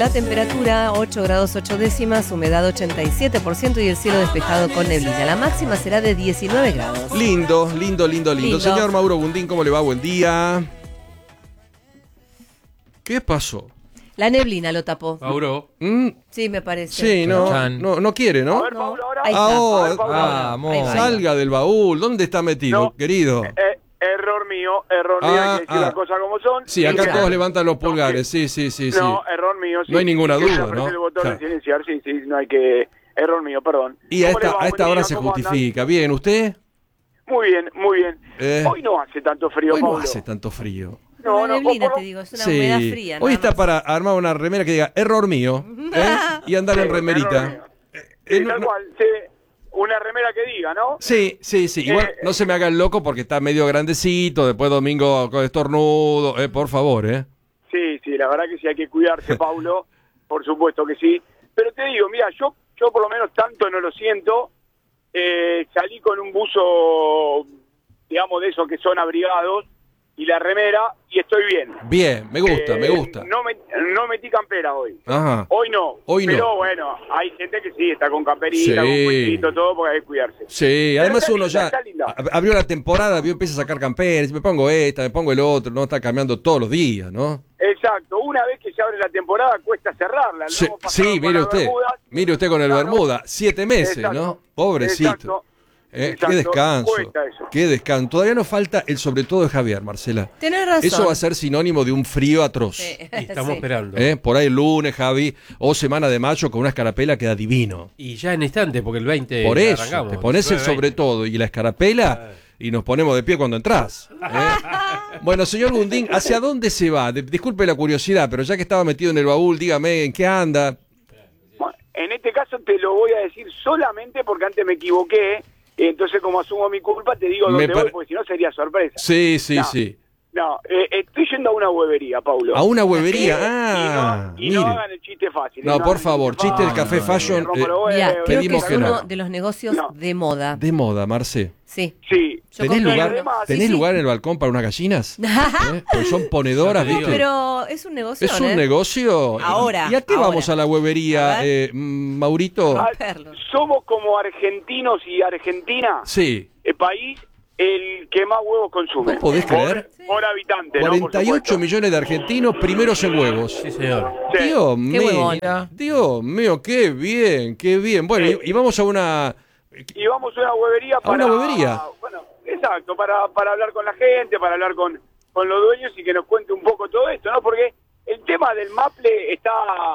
La temperatura 8 grados 8 décimas, humedad 87% y el cielo despejado con neblina. La máxima será de 19 grados. Lindo. Señor Mauro Gundín, ¿cómo le va? Buen día. ¿Qué pasó? La neblina lo tapó. Mauro. Sí, me parece. Sí, no quiere, ¿no? A ver, Pablo, ahora. Ahí está. Ahora, salga del baúl. ¿Dónde está metido, No. querido? Error mío, hay que decir las cosas como son. Sí, acá Y todos que- levantan los pulgares. Sí. No, error mío. Sí. No hay ninguna Y que duda, se apriete ¿no? El botón Claro. de silenciar, sí, no hay que... Error mío, perdón. Y a ¿Cómo le va? esta Buen hora día, se ¿cómo andan? justifica. Bien, ¿usted? Muy bien. Eh. Hoy no hace tanto frío, Hoy no Pablo. hace tanto frío. Una neblina, por- te digo, es una humedad fría. Hoy nada está más. para armar una remera que diga error mío, y andar en Sí, error remerita. mío. Sí, No- tal no- cual, sí. Una remera que diga, ¿no? Sí. Igual no se me haga el loco porque está medio grandecito. Después domingo con estornudo. Por favor, Sí, la verdad que sí hay que cuidarse, Paulo. Por supuesto que sí. Pero te digo, mira, yo por lo menos tanto no lo siento. Salí con un buzo, digamos, de esos que son abrigados, y la remera, y estoy bien. Bien, me gusta. No metí campera hoy. Ajá. Hoy no. Hoy no. Pero bueno, hay gente que sí, está con camperita, Sí. con cuentito, todo, porque hay que cuidarse. Sí, además está uno linda, ya está linda. abrió la temporada, empieza a sacar camperas, me pongo esta, me pongo el otro, no está cambiando todos los días, ¿no? Exacto. Una vez que se abre la temporada, cuesta cerrarla. Sí, Luego pasaron sí, con mire las usted. bermudas. Mire usted con el Claro. Bermuda, 7 meses, Exacto. ¿no? Pobrecito. Exacto. Qué descanso. Cuesta eso. Qué descanso. Todavía nos falta el sobre todo de Javier, Marcela. Tenés razón. Eso va a ser sinónimo de un frío atroz. Sí. Y estamos Sí. esperando. Por ahí el lunes, Javi, o semana de mayo con una escarapela queda divino. Y ya en instante, porque el 20 Por ya eso, arrancamos, te pones el 19, sobre todo y la escarapela y nos ponemos de pie cuando entras. Bueno, señor Gundín, ¿hacia dónde se va? Disculpe la curiosidad, pero ya que estaba metido en el baúl, dígame en qué anda. Bueno, en este caso te lo voy a decir solamente porque antes me equivoqué. Entonces, como asumo mi culpa, te digo dónde voy, porque si no sería sorpresa. Sí. No, estoy yendo a una huevería, Paulo. A una huevería. Y no Mire. hagan el chiste fácil. No, por hagan el favor, chiste del Café Fashion. me rompo los huevos, Mira, creo que pedimos es que no. uno de los negocios No. de moda. De moda, Marce. Sí. Sí. Yo ¿Tenés compré lugar, uno. además, ¿tenés Sí, sí. lugar en el balcón para unas gallinas? Porque son ponedoras, No, ¿viste? Pero es un negocio. ¿Es un negocio? Ahora, ¿Y a qué ahora. vamos a la huevería, A ver. Maurito? Ah, Romperlo. somos como argentinos y Argentina, Sí. el país el que más huevos consume. ¿Vos podés creer? Por habitante, ¿no? Por 48 supuesto. millones de argentinos primeros en huevos. Sí, señor. Sí. Dios mío. huevón. Dios mío, qué bien, qué bien. Bueno, y vamos a una... Y vamos a una huevería para... una huevería? Bueno, exacto, para hablar con la gente, para hablar con los dueños y que nos cuente un poco todo esto, ¿no? Porque el tema del Maple está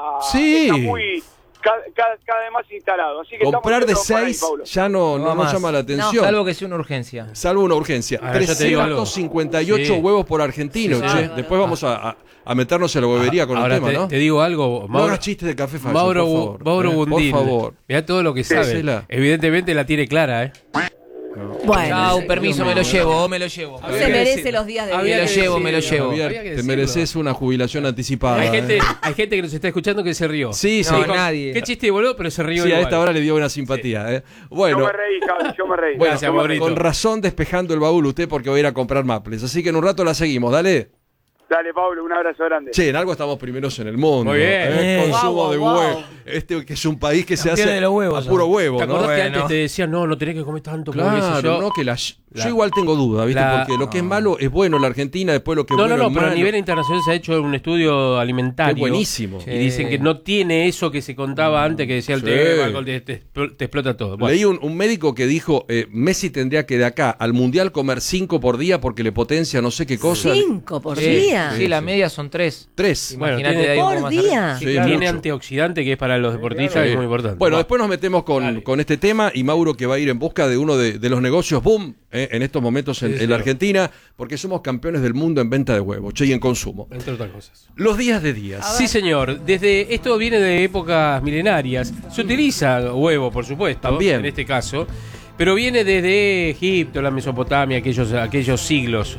muy... Cada vez más instalado. Así que Comprar de estamos yendo por ahí, 6 Paulo. ya no No nos más. llama la atención. Salvo que sea una urgencia. Salvo una urgencia. Ahora yo te digo algo. 358 Sí. huevos por argentino, Sí, che. bárbaro. Después vamos a meternos en la huevería con Ahora el tema, te, ¿no? te digo algo, No hagas chistes de Café Fashion, Mauro, por favor. Mauro Gundín. Por favor. Mirá todo lo que sabe. Hacela. Evidentemente la tiene clara, ¿eh? Bueno, Chau, permiso, me lo llevo. se merece los días de Había vida. Me lo llevo, me lo llevo. Había Javier, que te decirlo. mereces una jubilación anticipada. Hay gente que nos está escuchando que se rió. Sí, sí. No, Dijo, nadie. Qué chiste boludo, pero se rió Sí, a igual. esta hora le dio una simpatía. Yo Bueno, me reí, Javi, yo me reí. bueno, Gracias, Maurito. con razón despejando el baúl usted porque voy a ir a comprar maples. Así que en un rato la seguimos, dale. Dale, Pablo, un abrazo grande. Che, en algo estamos primeros en el mundo. Muy bien. Consumo Guau, de guau, huevo. guau. Este que es un país que se Campeones hace de los huevos, a puro huevo, ¿Te ¿no? acordás que Bueno. antes te decían, no tenés que comer tanto? como qué sé Claro, yo? no, que yo igual tengo dudas, ¿viste? La- Porque lo que es malo es bueno en la Argentina, después lo que es No, bueno no, es pero a malo. nivel internacional se ha hecho un estudio alimentario. Qué buenísimo. Y dicen que no tiene eso que se contaba antes, que decía el Sí. té, alcohol, te explota todo. Bueno, Leí un médico que dijo, Messi tendría que de acá al Mundial comer 5 por día porque le potencia no sé qué cosa. 5 por Sí, día. sí, la media son 3. 3. Bueno, Imagínate tiene- de ahí un Por poco más día. arriba. Sí, Sí, claro. tiene mucho. antioxidante que es para los deportistas, Sí. que es muy importante. Bueno, Va. después nos metemos Dale. con este tema y Mauro que va a ir en busca de uno de los negocios boom en estos momentos en, Sí, en la sí. Argentina, porque somos campeones del mundo en venta de huevos, che, y en consumo. Entre otras cosas. Los días de días. Sí, señor. Desde esto viene de épocas milenarias. Se utiliza huevo, por supuesto, También. en este caso, pero viene desde Egipto, la Mesopotamia, aquellos siglos.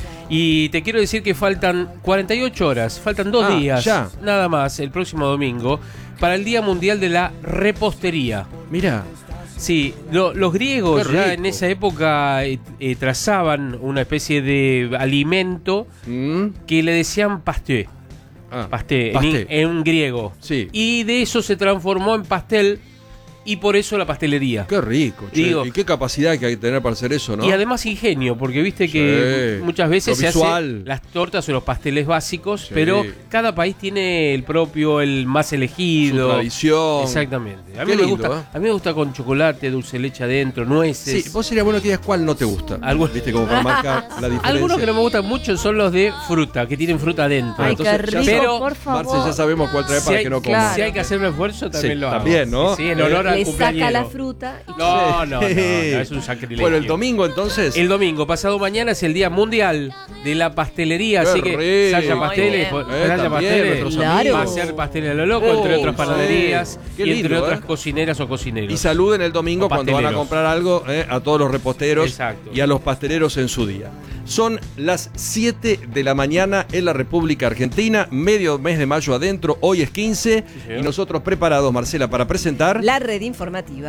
Y te quiero decir que faltan 48 horas, faltan 2 días, ya. nada más, el próximo domingo, para el Día Mundial de la Repostería. Mirá, Sí, los griegos Qué ya rico. en esa época trazaban una especie de alimento que le decían pasté. Pasté, pasté. en griego. Sí. Y de eso se transformó en pastel y por eso la pastelería. Qué rico, che. Digo, y qué capacidad hay que tener para hacer eso, ¿no? Y además ingenio, porque viste que Sí. muchas veces Lo se visual. hacen las tortas o los pasteles básicos, Sí. pero cada país tiene el propio, el más elegido. Su tradición. Exactamente. A Qué mí, me lindo, gusta, a mí me gusta con chocolate, dulce de leche adentro, nueces. Sí, vos sería bueno que digas cuál no te gusta. Algunos- Viste, como para marcar la diferencia. Algunos que no me gustan mucho son los de fruta, que tienen fruta adentro. Ay, entonces qué ya rico, pero, por favor. Marce, ya sabemos cuál trae para hay, que no claro. coma. si hay que hacer un esfuerzo, también Sí, lo hago. también, ¿no? Sí, en honor al Le saca cumpleañero. la fruta y No, es un sacrilegio. Bueno, el domingo entonces. El domingo, pasado mañana, es el Día Mundial de la Pastelería, Qué así que rico. Saya Pasteles, Muy bien. Saya También, Pasteles nuestros Claro. amigos. va a hacer pasteles a lo loco, entre otras sí. panaderías Qué y entre lindo, otras ¿eh? cocineras o cocineros. Y saluden el domingo O cuando van a pasteleros. comprar algo a todos los reposteros Exacto. y a los pasteleros en su día. Son las 7 de la mañana en la República Argentina, medio mes de mayo adentro, hoy es 15 señor. y nosotros preparados, Marcela, para presentar... la red informativa.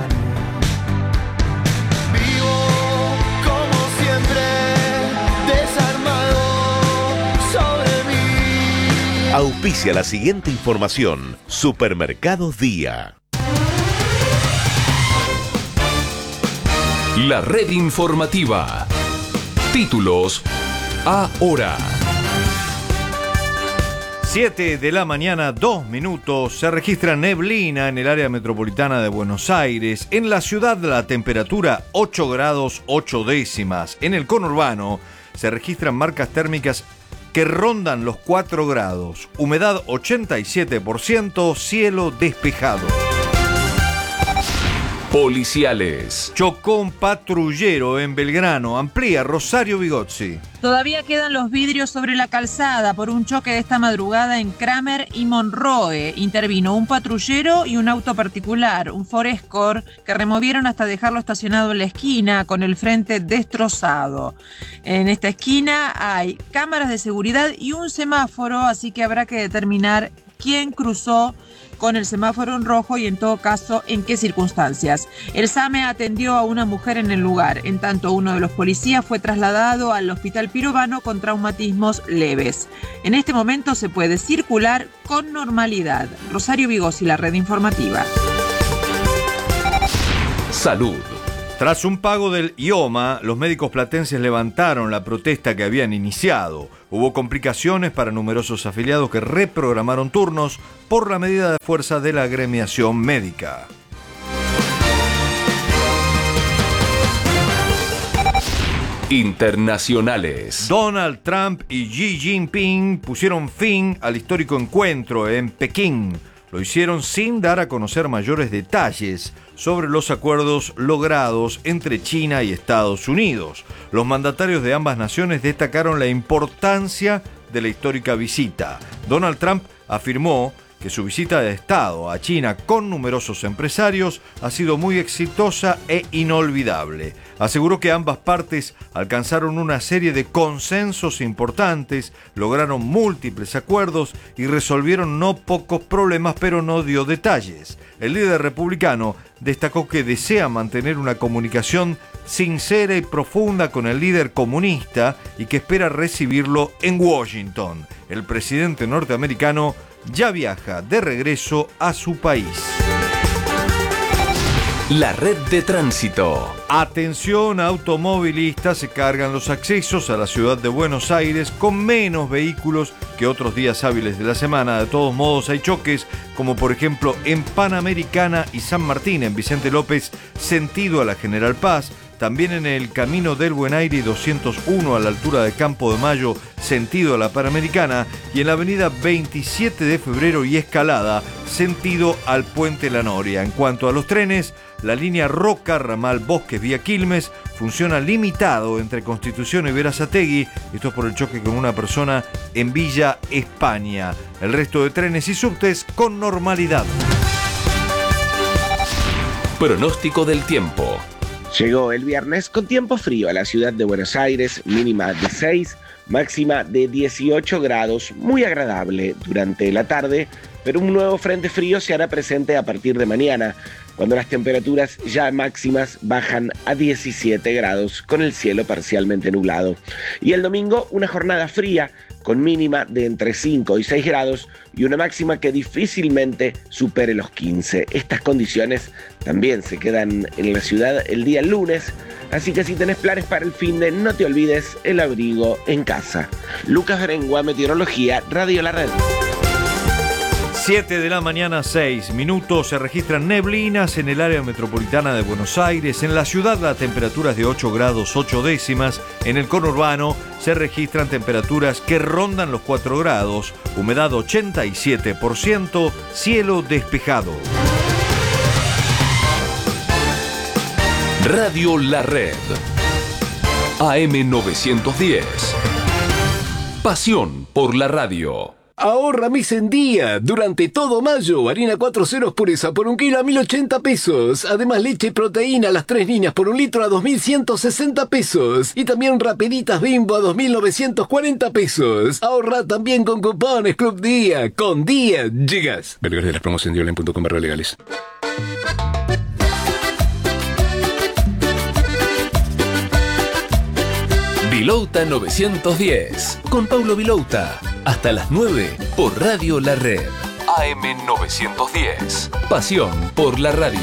Como siempre, desarmado sobre mí. Auspicia la siguiente información. Supermercados Día. La red informativa. Títulos ahora. 7 de la mañana, 2 minutos. Se registra neblina en el área metropolitana de Buenos Aires. En la ciudad la temperatura 8 grados 8 décimas. En el conurbano se registran marcas térmicas que rondan los 4 grados. Humedad 87%, cielo despejado. Policiales. Chocó un patrullero en Belgrano. Amplía Rosario Bigozzi. Todavía quedan los vidrios sobre la calzada por un choque de esta madrugada en Kramer y Monroe. Intervino un patrullero y un auto particular, un Ford Escort, que removieron hasta dejarlo estacionado en la esquina con el frente destrozado. En esta esquina hay cámaras de seguridad y un semáforo, así que habrá que determinar quién cruzó con el semáforo en rojo y en todo caso en qué circunstancias. El SAME atendió a una mujer en el lugar, en tanto uno de los policías fue trasladado al hospital Pirovano con traumatismos leves. En este momento se puede circular con normalidad. Rosario Bigozzi, la red informativa. Salud. Tras un pago del IOMA, los médicos platenses levantaron la protesta que habían iniciado. Hubo complicaciones para numerosos afiliados que reprogramaron turnos por la medida de fuerza de la agremiación médica. Internacionales. Donald Trump y Xi Jinping pusieron fin al histórico encuentro en Pekín. Lo hicieron sin dar a conocer mayores detalles sobre los acuerdos logrados entre China y Estados Unidos. Los mandatarios de ambas naciones destacaron la importancia de la histórica visita. Donald Trump afirmó que su visita de Estado a China con numerosos empresarios ha sido muy exitosa e inolvidable. Aseguró que ambas partes alcanzaron una serie de consensos importantes, lograron múltiples acuerdos y resolvieron no pocos problemas, pero no dio detalles. El líder republicano destacó que desea mantener una comunicación sincera y profunda con el líder comunista y que espera recibirlo en Washington. El presidente norteamericano ya viaja de regreso a su país. La red de tránsito. Atención, automovilistas, se cargan los accesos a la ciudad de Buenos Aires con menos vehículos que otros días hábiles de la semana. De todos modos hay choques, como por ejemplo en Panamericana y San Martín, en Vicente López, sentido a la General Paz. También en el Camino del Buen Aire 201 a la altura de Campo de Mayo, sentido a la Panamericana, y en la avenida 27 de Febrero y Escalada, sentido al Puente La Noria. En cuanto a los trenes, la línea Roca, ramal Bosques vía Quilmes, funciona limitado entre Constitución y Berazategui, esto es por el choque con una persona en Villa España. El resto de trenes y subtes con normalidad. Pronóstico del tiempo. Llegó el viernes con tiempo frío a la ciudad de Buenos Aires, mínima de 6, máxima de 18 grados, muy agradable. Durante la tarde pero un nuevo frente frío se hará presente a partir de mañana, cuando las temperaturas ya máximas bajan a 17 grados, con el cielo parcialmente nublado. Y el domingo, una jornada fría, con mínima de entre 5 y 6 grados y una máxima que difícilmente supere los 15. Estas condiciones también se quedan en la ciudad el día lunes, así que si tenés planes para el finde, no te olvides el abrigo en casa. Lucas Berengua, Meteorología, Radio La Red. 7 de la mañana, 6 minutos. Se registran neblinas en el área metropolitana de Buenos Aires. En la ciudad la temperatura es de 8 grados 8 décimas. En el conurbano se registran temperaturas que rondan los 4 grados. Humedad 87%. Cielo despejado. Radio La Red. AM 910. Pasión por la radio. Ahorra mes en día. Durante todo mayo, harina 4 ceros pureza por 1 kilo a 1.080 pesos. Además, leche y proteína a las 3 líneas por 1 litro a 2.160 pesos. Y también rapiditas Bimbo a 2.940 pesos. Ahorra también con cupones Club Día. Con Día llegas. Vergara de las promociones de online.com/legales. Vilouta 910. Con Paulo Vilouta. Hasta las 9 por Radio La Red. AM 910. Pasión por la radio.